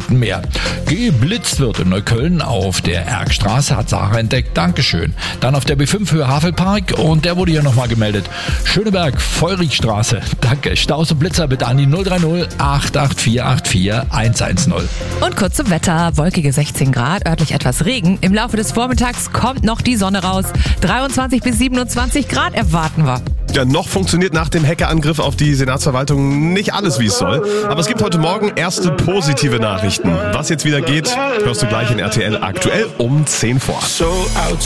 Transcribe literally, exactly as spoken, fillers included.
Minuten mehr. Geblitzt wird in Neukölln auf der Erkstraße, hat Sarah entdeckt. Dankeschön. Dann auf der B fünf Höhe Havelpark und der wurde hier nochmal gemeldet. Schöneberg, Feurigstraße. Danke. Staus und Blitzer bitte an die null drei null acht acht vier acht vier eins eins null. Und kurz zum Wetter. Wolkige sechzehn Grad, örtlich etwas Regen. Im Laufe des Vormittags kommt noch die Sonne raus. dreiundzwanzig bis siebenundzwanzig Grad erwarten wir. Ja, noch funktioniert nach dem Hackerangriff auf die Senatsverwaltung nicht alles, wie es soll. Aber es gibt heute Morgen erste positive Nachrichten. Was jetzt wieder geht, hörst du gleich in R T L aktuell um zehn vor. So out